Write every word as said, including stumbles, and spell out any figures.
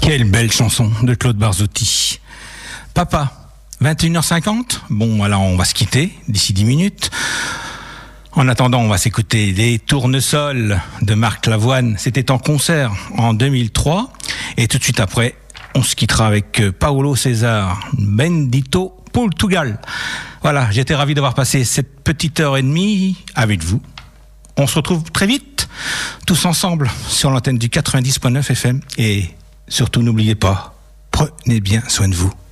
Quelle belle chanson de Claude Barzotti. Papa, vingt et une heures cinquante. Bon, alors on va se quitter d'ici dix minutes. En attendant, on va s'écouter les Tournesols de Marc Lavoine. C'était en concert en deux mille trois. Et tout de suite après, on se quittera avec Paulo César, Bendito Portugal. Voilà, j'étais ravi d'avoir passé cette petite heure et demie avec vous. On se retrouve très vite, tous ensemble, sur l'antenne du quatre-vingt-dix point neuf F M. Et surtout, n'oubliez pas, prenez bien soin de vous.